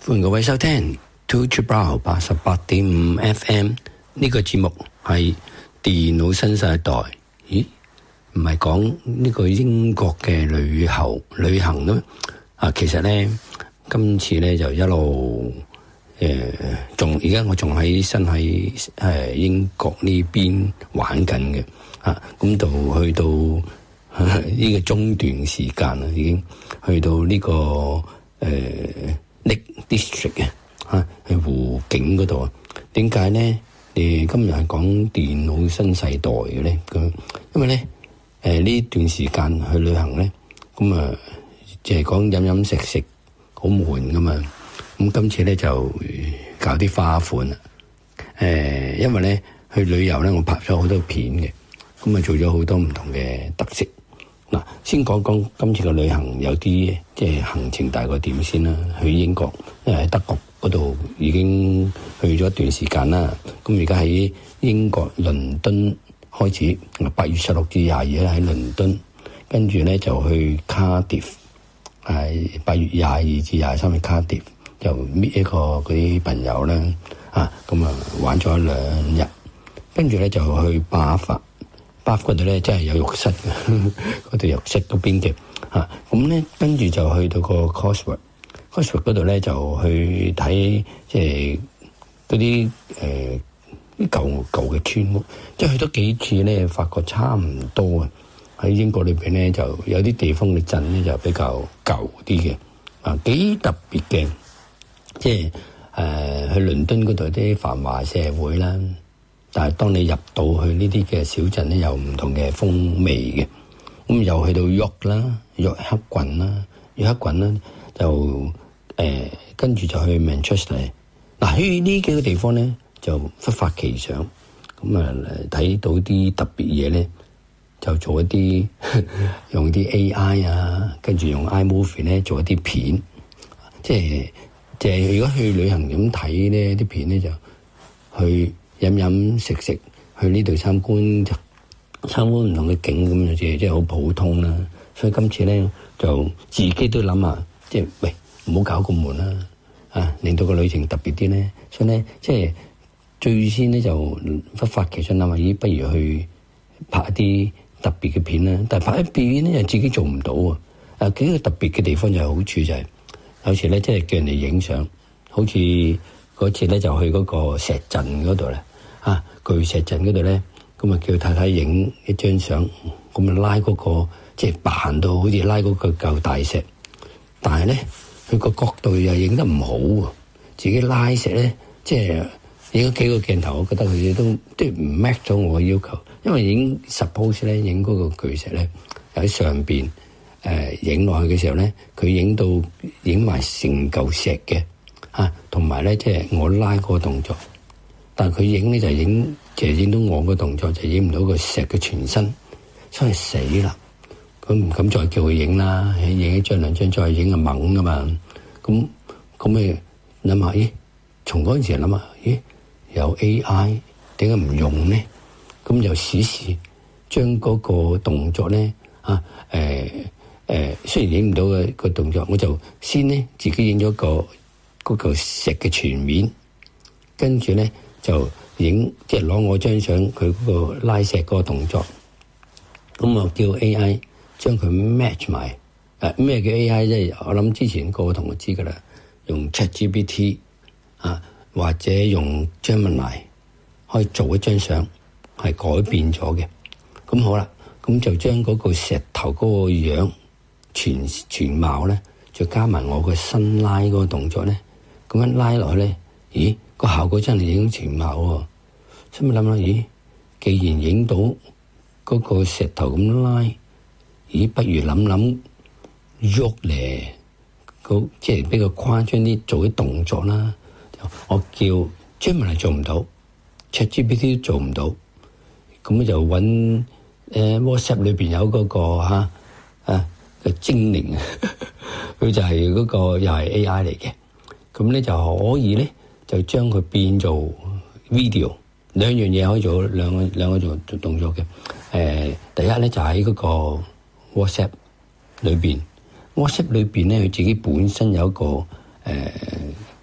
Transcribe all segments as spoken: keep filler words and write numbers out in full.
歡迎各位收聽 Two Triple 八十八點五 F M 呢個節目係電腦新世代。咦，唔係講呢個英國嘅旅遊旅行咯？啊，其實咧今次咧就一路誒，仲而家我仲喺身喺誒英國呢邊玩緊嘅啊，咁到去到呢個中段時間啦，已經去到呢個誒。Lake District 嘅嚇，去湖景嗰度啊？點解咧？誒，今日係講電腦新世代嘅咧，咁因為咧誒呢段時間去旅行咧，咁啊即係講飲飲食食好悶噶嘛。咁今次咧就搞啲花款啦。誒，因為咧去旅遊咧，我拍咗好多片嘅，咁啊做咗好多唔同嘅特色。嗱，先講講今次嘅旅行有啲即係行程大概點先啦。去英國，因為喺德國嗰度已經去咗一段時間啦。咁而家喺英國倫敦開始，八月十六至廿二咧喺倫敦，跟住咧就去卡迪夫，係八月廿二至廿三去卡迪夫，就搣一個嗰啲朋友啦，啊，咁啊玩咗兩日，跟住咧就去巴伐。巴伐嗰度咧真係有浴室嘅，嗰度浴室嗰邊嘅嚇，咁咧跟住就去到個 Cotswold，Cotswold 嗰度咧就去睇即係嗰啲誒啲舊舊嘅村屋，即係去多幾次咧，發覺差唔多啊。喺英國裏邊咧就有啲地方嘅鎮咧就比較舊啲嘅，啊幾特別嘅，即係誒、呃、去倫敦嗰度啲繁華社會啦。但係當你入到去呢啲嘅小鎮咧，有唔同嘅風味嘅。咁又去到York啦、約克郡啦、約克郡啦，就誒、呃、跟住就去 Manchester。嗱，去呢幾個地方咧，就忽發奇想，咁啊睇到啲特別嘢咧，就做一啲用啲 A I 啊，跟住用 iMovie 咧做一啲片。即係即係如果去旅行咁睇咧，啲片咧就去。飲飲食食，去呢度參觀就參觀唔同嘅景咁樣，即係即係好普通啦。所以今次咧就自己都諗下，即係喂唔好搞咁悶啦，啊令到個旅程特別啲咧。所以咧即係最先咧就忽發奇想諗下，咦不如去拍一啲特別嘅片啦。但係拍啲片咧又自己做唔到啊。啊幾個特別嘅地方就係好處就係、是、有時咧即係叫人哋影相，好似嗰次咧就去嗰個石陣嗰度咧。啊！巨石陣嗰度咧，咁啊叫太太影一張相，咁啊拉嗰個即係扮到好似拉嗰個嚿大石，但係咧佢個角度又影得唔好喎，自己拉石咧即係影咗幾個鏡頭，我覺得佢哋都都唔 match 咗我嘅要求，因為影 suppose 咧影嗰個巨石咧喺上邊誒影落去嘅時候咧，佢影到影埋成嚿石嘅嚇，同埋咧即係我拉嗰個動作。但係佢影咧就影，其實影到我個動作就影唔到個石嘅全身，所以死啦！咁唔敢再叫佢影啦，影一張兩張再影就猛噶嘛。咁咁咪諗下，咦？從嗰陣時諗下，咦？有 A I 點解唔用咧？咁就試試將嗰個動作咧啊誒誒、呃呃，雖然影唔到嘅個動作，我就先咧自己影咗個嗰個石嘅全面，跟住咧。就影即係攞我張相，佢嗰個拉石嗰個動作，咁我叫 A I 將佢 match 埋。誒咩叫 A I 咧？我諗之前個個同學知噶啦，用 ChatGPT 啊，或者用 Gemini 可以做一張相係改變咗嘅。咁好啦，咁就將嗰個石頭嗰個樣全全貌咧，再加埋我個新拉嗰個動作咧，咁樣拉落去咧，咦？個效果真係影全貌喎，所以咪諗下，咦？既然影到嗰個石頭咁拉，咦？不如諗諗喐咧，即係比較誇張啲做啲動作啦。我叫 Gemini 做唔到 ，ChatGPT 都做唔到，咁就揾誒、呃、WhatsApp 裏邊有嗰、嗰個嚇啊嘅精靈，佢就係嗰個又係 A I 嚟嘅，咁咧就可以咧。就將佢變做 video， 兩樣嘢可以做兩個兩個做做動作嘅。誒、呃，第一咧就喺、是、嗰個 WhatsApp 裏邊，WhatsApp 裏邊咧佢自己本身有一個誒、呃、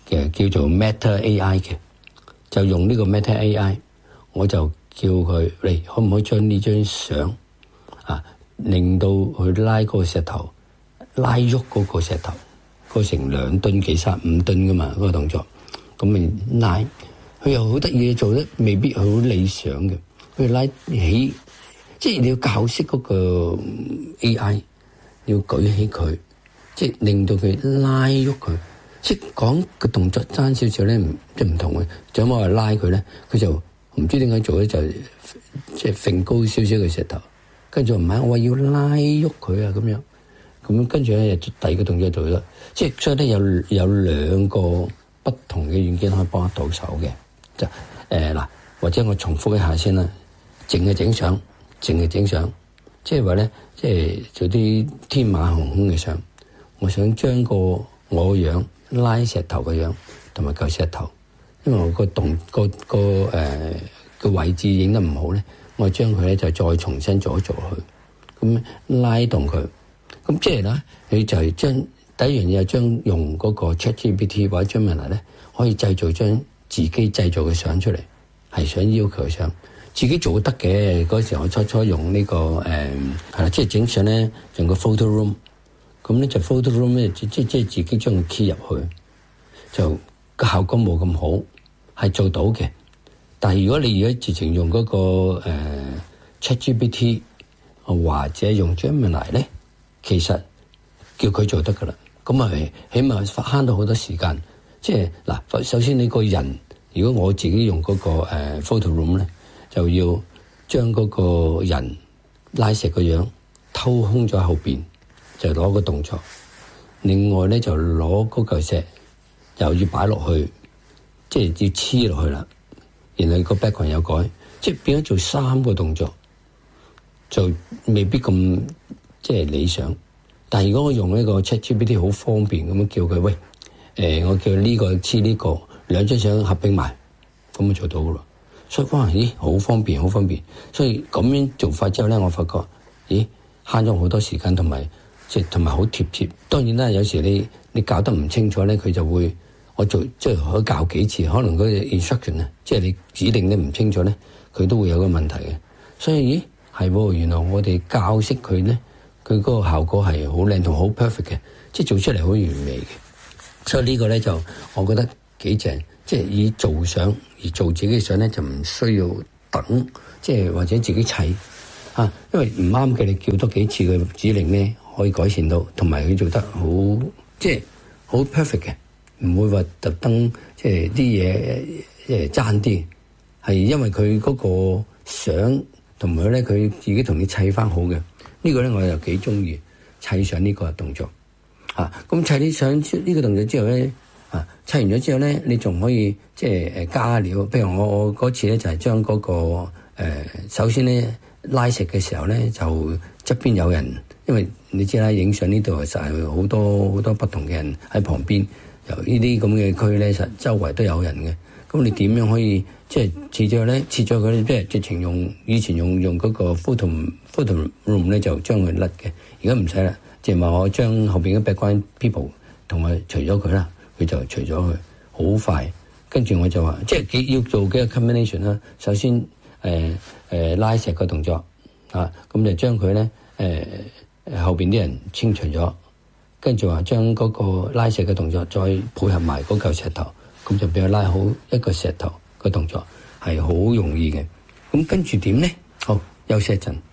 嘅叫做 Meta A I 嘅，就用呢個 Meta A I， 我就叫佢嚟可唔可以將呢張相啊，令到佢拉個石頭，拉喐嗰個石頭，嗰成兩噸幾三五噸噶嘛，嗰個動作，咁咪拉，佢又好得意，做得未必好理想嘅，佢拉起，即係你要教識嗰個 A I， 要舉起佢，即係令到佢拉喐佢。即係講個動作爭少少咧，唔即係唔同嘅。就咁我話拉佢咧，佢就唔知點解做咧，就即係揈高少少嘅石頭，跟住唔係我話要拉喐佢啊咁樣，咁跟住咧第二個動作做咗，即係所以咧有有兩個不同嘅軟件可以幫得到手嘅。就誒嗱，或者我重複一下先啦，淨係整相，淨係整相，即係話咧，即係做啲天馬行空嘅相，我想將個我樣。拉石頭嘅樣同埋嚿石頭，因為我個動個個誒個位置影得唔好咧，我將佢咧就再重新做一做佢，咁拉動佢，咁即係咧，你就係將第一樣嘢係將用嗰個 ChatGPT 或者 Gemini 咧，可以製造張自己製造嘅相出嚟，係想要求嘅相，自己做得嘅。嗰時我初初用呢、這個誒係啦，即係整相咧用個 Photo Room。咁咧就 photo room 咧，即即即係自己將佢 key 入去，就個效果冇咁好，係做到嘅。但係如果你而家直情用嗰、那個誒、呃、ChatGPT 或者用 Gemini 咧，其實叫佢做得噶啦。咁啊，起碼慳到好多時間。即係嗱，首先你個人，如果我自己用嗰、那個誒、呃、photo room 咧，就要將嗰個人拉石個樣偷空咗喺後邊。就攞個動作，另外咧就攞嗰嚿石又要擺落去，即係要黐落去啦。然後個 background 有改，即係變咗做三個動作，就未必咁即係理想。但係如果我用呢個 ChatGPT 好方便咁樣叫佢，喂，誒、呃、我叫呢個黐呢個兩張相合併埋，咁就做到噶啦。所以哇，咦，好方便，好方便。所以咁樣做法之後咧，我發覺，咦，慳咗好多時間同埋。即係同埋好貼切，當然啦，有時你你教得唔清楚咧，佢就會我做即係可以教幾次，可能嗰個 instruction 啊，即係你指定得唔清楚咧，佢都會有個問題嘅。所以咦係喎，原來我哋教識佢咧，佢嗰個效果係好靚同好 perfect 嘅，即係做出嚟好完美嘅。所以呢個咧就我覺得幾正，即係以做相而做自己嘅相咧，就唔需要等，即係或者自己砌啊，因為唔啱嘅你叫多幾次嘅指令咧。可以改善到，同埋佢做得好，即係好 perfect 嘅，唔會話特登即係啲嘢誒爭啲，係因為佢嗰個相同埋咧，佢自己同你砌翻好嘅。這個、呢個咧我又幾中意砌上呢個動作啊！咁砌啲相呢個動作之後咧啊，砌完咗之後咧，你仲可以即係誒加料，譬如我我嗰次咧就係將嗰個誒、呃、首先咧拉石嘅時候咧，就側邊有人。因為你知啦，影相呢度實係好多好多不同嘅人喺旁邊，由呢啲咁嘅區咧，實周圍都有人嘅。咁你點樣可以即係切咗咧？切咗佢即係直情用以前用用嗰個 photo photo room 咧，就將佢甩嘅。而家唔使啦，即係話我將後邊嘅 background people 同我除咗佢啦，佢就除咗佢，好快。跟住我就話，即係幾要做幾個 combination 啦。首先誒誒、呃呃、拉石個動作啊，咁就將佢咧誒。呃後邊啲人清除咗，跟住話將嗰個拉石嘅動作再配合埋嗰嚿石頭，咁就俾佢拉好一個石頭嘅動作，係好容易嘅。咁跟住點咧？好，休息一陣。